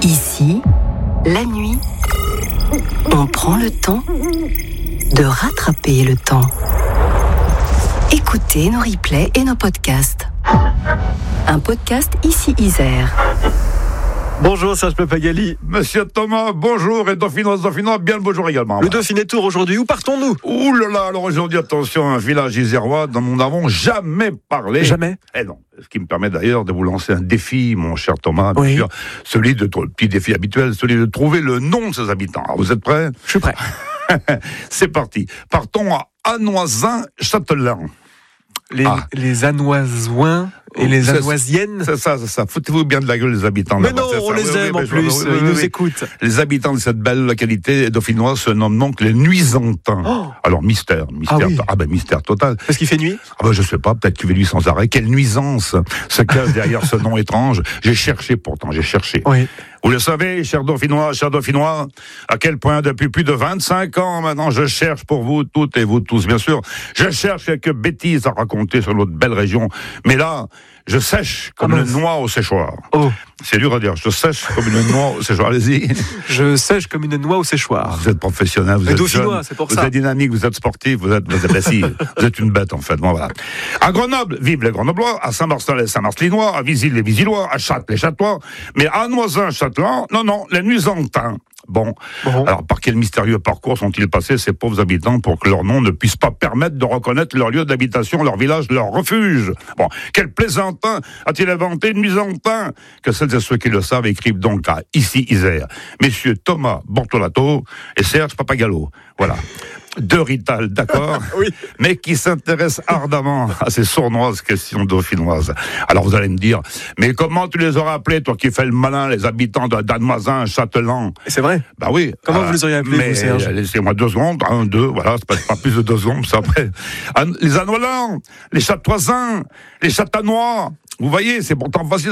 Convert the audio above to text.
Ici, la nuit, on prend le temps de rattraper le temps. Écoutez nos replays et nos podcasts. Un podcast Ici Isère. Bonjour Serge Papagali. Monsieur Thomas, bonjour, et Dauphinois, bien le bonjour également. Le Dauphiné Tour aujourd'hui, où partons-nous? Ouh là là, alors aujourd'hui, attention, un village isérois dont nous n'avons jamais parlé. Jamais? Eh non, ce qui me permet d'ailleurs de vous lancer un défi, mon cher Thomas, bien Oui. sûr, le petit défi habituel, celui de trouver le nom de ses habitants. Alors, vous êtes prêts? Je suis prêt. C'est parti. Partons à Anoisin-Châtelain. Les Anoisoins et les Anoisiennes. C'est ça. Foutez-vous bien de la gueule des habitants. Mais là-bas. non, C'est ça. on les aime en plus, ils nous écoutent. Les habitants de cette belle localité dauphinoise se nomment donc les Nuisantins. Oh. Alors mystère. Ah oui. Mystère total. Parce qu'il fait nuit? Je sais pas, peut-être qu'il fait nuit sans arrêt. Quelle nuisance se cache derrière ce nom étrange. J'ai cherché. Oui. Vous le savez, chers Dauphinois, à quel point depuis plus de 25 ans maintenant, je cherche pour vous toutes et vous tous, bien sûr. Je cherche quelques bêtises à raconter sur notre belle région. Mais là, je sèche comme une noix au séchoir. Oh. C'est dur à dire, je sèche comme une noix au séchoir. Allez-y. Je sèche comme une noix au séchoir. Vous êtes professionnel, vous êtes Dauphinois, jeune, c'est pour vous ça. êtes dynamique, vous êtes sportif, vous êtes assis. Vous êtes une bête en fait. Bon, voilà. À Grenoble, vivent les Grenoblois, à Saint-Marcel les Saint-Marcelinois, à Visil les Visillois, à Châtes les Châtois, mais à Anoisin-Châtelain, non, les Nuisantins. Bon. Alors par quel mystérieux parcours sont-ils passés ces pauvres habitants pour que leur nom ne puisse pas permettre de reconnaître leur lieu d'habitation, leur village, leur refuge? Bon, quel plaisantin a-t-il inventé Nuisantin? Que celles et ceux qui le savent écrivent donc à Ici Isère. Messieurs Thomas Bortolato et Serge Papagallo. Voilà. Deux Rital, d'accord, Oui. mais qui s'intéressent ardemment à ces sournoises questions dauphinoises. Alors vous allez me dire, mais comment tu les aurais appelés, toi qui fais le malin, les habitants d'Anoisin, Châtelain? C'est vrai? Bah oui. Comment vous les auriez appelés, vous, Serge? Laissez-moi 2 secondes, 1, 2, voilà, c'est pas plus de 2 secondes, ça après. Les Anoilans, les Châtoisins, les Châtanois, vous voyez, c'est pourtant facile